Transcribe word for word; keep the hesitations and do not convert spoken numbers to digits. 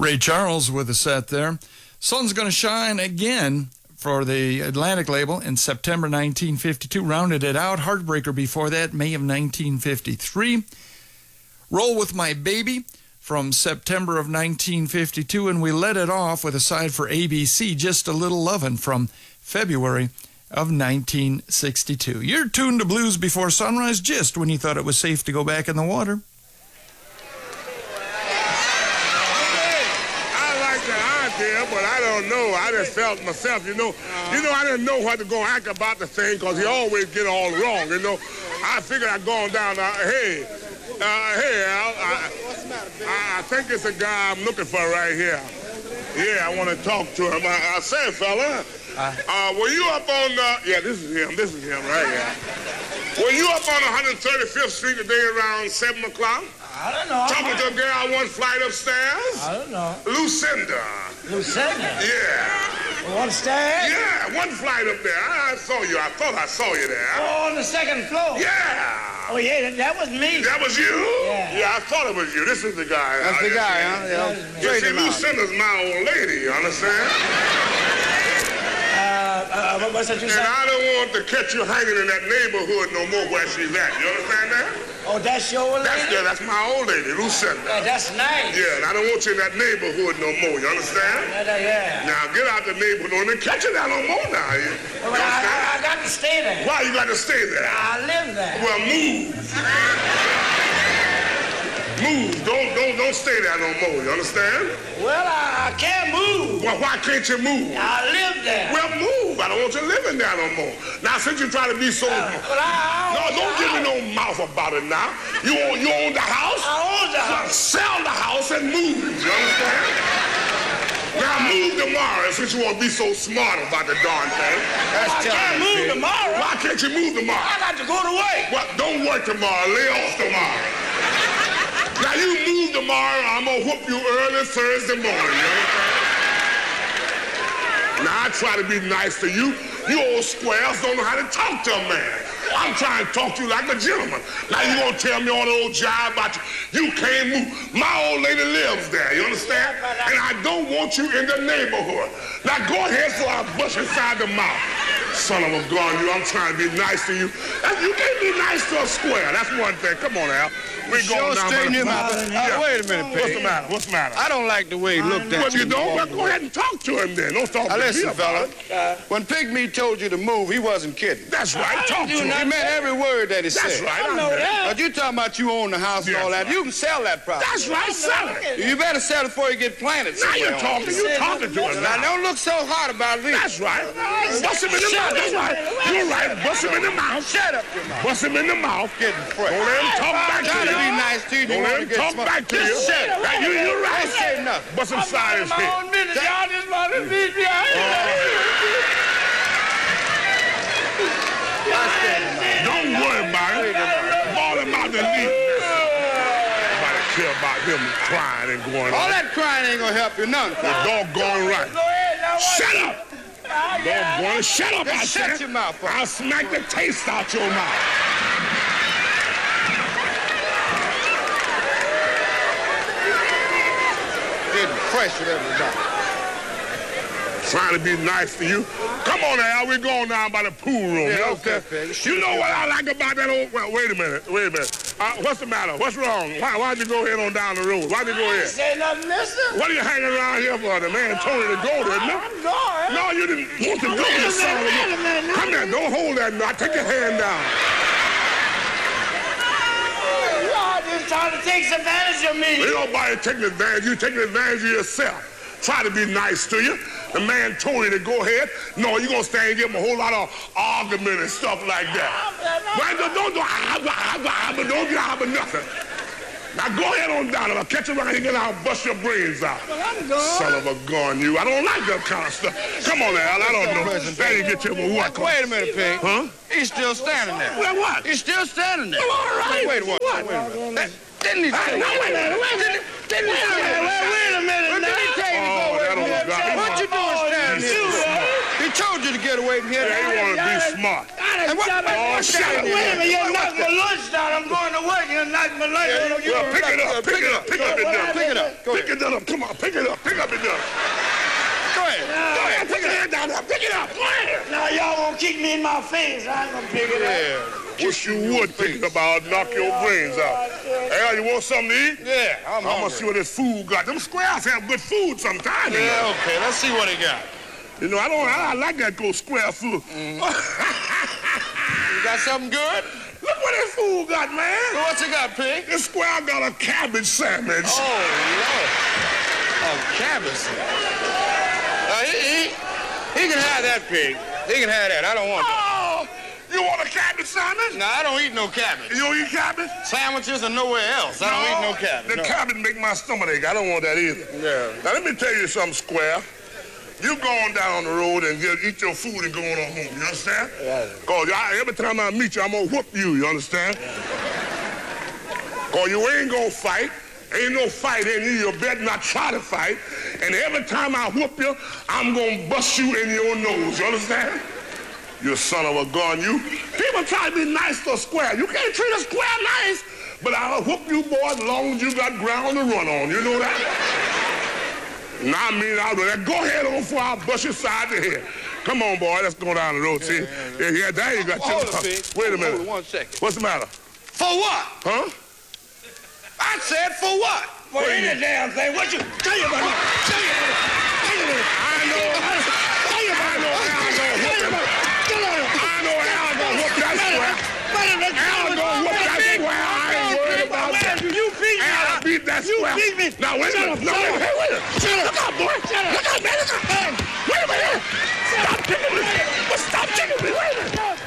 Ray Charles with a set there. Sun's Gonna Shine again for the Atlantic label in September nineteen fifty-two. Rounded it out. Heartbreaker before that, May of nineteen fifty-three. Roll With My Baby from September of nineteen fifty-two. And we let it off with a side for A B C, Just a Little Lovin' from February of nineteen sixty-two. You're tuned to Blues Before Sunrise just when you thought it was safe to go back in the water. Yeah, but I don't know. I just felt myself, you know. Uh, you know, I didn't know what to go act about the thing because he always get all wrong, you know. I figured I'd gone down, uh, hey, uh, hey, Al, I, I, I think it's a guy I'm looking for right here. Yeah, I want to talk to him. I, I said, fella, uh, were you up on, uh, yeah, this is him, this is him right here. Were you up on one hundred thirty-fifth Street today around seven o'clock? I don't know. Talking to a girl one flight upstairs? I don't know. Lucinda. Lucinda? Yeah. One stairs? Yeah, one flight up there. I, I saw you. I thought I saw you there. Oh, on the second floor? Yeah. Oh, yeah, that, that was me. That was you? Yeah. Yeah, I thought it was you. This is the guy. That's the guy, huh? Yeah. You see, Lucinda's my old lady, you understand? Uh, uh, what's that you said? And say? I don't want to catch you hanging in that neighborhood no more where she's at. You understand that? Oh, that's your old lady? That's, yeah, that's my old lady, Lucinda. Yeah, that's nice. Yeah, and I don't want you in that neighborhood no more. You understand? Yeah, yeah. Now, get out the neighborhood. Don't even catch you there no more now. You, well, you I, I, I got to stay there. Why you got to stay there? I live there. Well, move. Move. Don't, don't, don't stay there no more. You understand? Well, I, I can't move. Well, why can't you move? I live there. Well, move. I don't want you living there no more. Now, since you try to be so... Uh, well, I, I no, don't give me no mouth about it now. You own, you own the house? I own the house. Sell the house and move. You understand? Now move tomorrow since you want to be so smart about the darn thing. That's I can't move kid. tomorrow. Why can't you move tomorrow? I got to go to work. Well, don't work tomorrow. Lay off tomorrow. Now you move tomorrow, I'm going to whoop you early Thursday morning. You understand? Now I try to be nice to you. You old squares don't know how to talk to a man. I'm trying to talk to you like a gentleman. Now you gonna tell me all the old jive about you. You can't move. My old lady lives there, you understand? And I don't want you in the neighborhood. Now go ahead so I bust inside the mouth. Son of a gun, you, I'm trying to be nice to you. You can't be nice to a square. That's one thing. Come on now. We sure going down straighten him out. Yeah. Uh, wait a minute, Pig. What's the matter? What's the matter? I don't like the way he looked at well, you. you don't? Well, go ahead and talk to him then. Don't talk now, to listen, me fella. about it. When Pygmy told you to move, he wasn't kidding. That's right. Talk to him. He meant every word that he That's said. right. I know that. But you talking about you own the house and Yes, all that. right. You can sell that property. That's right. Sell it. You better sell it before you get planted Now somewhere. you're talking. You're talking to him Now, now. don't look so hard about me. That's right. Bust him in the mouth. That's right. You're right. Bust him in the mouth. Shut up your mouth. Bust him in the mouth. Getting fresh. Don't let him talk back to Trying to be you. nice to you. Don't let him talk back to you. Just shut up. Now, you, you're right. Don't say nothing. Bust him side his my head. own business. Y'all just want to beat me out. Don't worry about it. Ball him out the lead. Nobody care about him crying and going All on. that crying ain't gonna help you none. The doggone right. Go ahead. Now, what? Shut up. Doggone. Shut up, I Just said. shut your mouth up. I'll smack the taste out your mouth. Getting fresh with everybody. Trying to be nice to you. Come on now, we're going down by the pool room. Yeah, you know, okay, Peg. You know what I like about that old... Well, wait a minute, wait a minute. Uh, what's the matter? What's wrong? Why, why'd you go ahead on down the road? Why'd you go I ahead? ain't say nothing, mister. What are you hanging around here for? The man told you to go, didn't he? I'm going. No, you didn't want to go. Wait a You son of a- minute, wait a minute. Come here, don't hold that knot. Take your hand down. Y'all just trying to take advantage of me. Ain't nobody taking advantage. You taking advantage of yourself. Try to be nice to you. The man told you to go ahead. No, you're going to stay and give him a whole lot of argument and stuff like that. Well, don't, don't do ah, ah, ah, but don't get out of nothing. Now go ahead on down. If I catch you around here, I'll bust your brains out. Well, I'm gone. Son of a gun, you. I don't like that kind of stuff. Come on, Al. I don't know. Now you get your what? Wait a minute, Pig. Huh? He's still standing there. Well, what? He's still standing there. Well, all right. Wait, wait, What? wait a minute. That- Didn't he Hey, say? now, wait a minute, wait a minute. Didn't he say? Wait, wait a minute What now. did he tell you to Oh, go away that from old here? guy. What you doing standing He's here? smart. He told you to get away from here. Yeah, he want to be smart. And what, what, Oh, what's shut that up. in Wait a minute, here? you knocked my lunch down. I'm going to work. You knocked my lunch down. Well, pick it up, pick it up, pick up it down. Pick it up. Go pick ahead. it up. Come on, pick it up. Pick up the gun. Go ahead. No, Go ahead. Pick it head down there. Pick it up. Go ahead. Now y'all won't kick me in my face. I ain't gonna pick it Yeah. up. Wish you would pick it up. I'll knock your brains out. Al, you want something to eat? Yeah, I'm I'm gonna hungry. see what this food got. Them squares have good food sometimes. you know. Yeah, okay. Let's see what he got. You know, I don't. I, I like that good square food. You got something good? Look what this food got, man. Well, what's it got, Pig? This square got a cabbage sandwich. Oh, Lord. Oh, cabbage. Uh, he, he, he can have that, Pig. He can have that. I don't want that. Oh, you want a cabbage sandwich? No, I don't eat no cabbage. You don't eat cabbage? Sandwiches are nowhere else. I don't eat no cabbage. The no. cabbage make my stomach ache. I don't want that either. Yeah. Now, let me tell you something, Square. You go on down the road and get, eat your food and go on home. You understand? Yeah. Because every time I meet you, I'm going to whoop you. You understand? Because you ain't going to fight. Ain't no fight in you. You better not try to fight. And every time I whoop you, I'm going to bust you in your nose. You understand? You son of a gun, you. People try to be nice to a square. You can't treat a square nice, but I'll whoop you, boy, as long as you got ground to run on. You know that? Now, I mean, I'll do that. Go ahead on before I bust your side to head. Come on, boy, let's go down the road, see? Yeah, yeah, yeah, there you got Hold your... it, Pig. Wait a Hold minute. it one second. What's the matter? For what? Huh? I said for what? For any damn thing. What you... Tell you about it. Tell you about it. Tell you about it. I know... Tell you about it. I know Al gonna whoop him. I know Al gonna whoop that square. Al gonna whoop that square. I ain't worried about that. You beat me. Al beat that You square. beat me. Now, wait a Shut minute. up, No, shut wait, up. hey, wait a minute. Shut up. Look out, boy. Shut up. Look out, man. Look out. Wait a minute. Stop kicking me. Stop kicking me. Wait a minute.